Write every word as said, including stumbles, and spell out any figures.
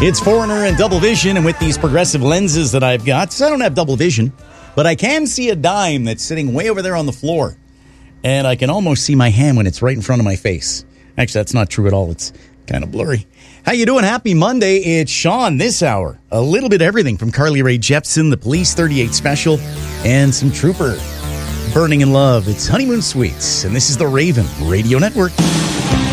It's Foreigner and Double Vision, and with these progressive lenses that I've got, so I don't have double vision, but I can see a dime that's sitting way over there on the floor, and I can almost see my hand when it's right in front of my face. Actually, that's not true at all. It's kind of blurry. How you doing? Happy Monday. It's Sean this hour. A little bit of everything from Carly Rae Jepsen, the Police thirty-eight Special, and some Trooper. Burning in Love. It's Honeymoon Suites, and this is the Raven Radio Network.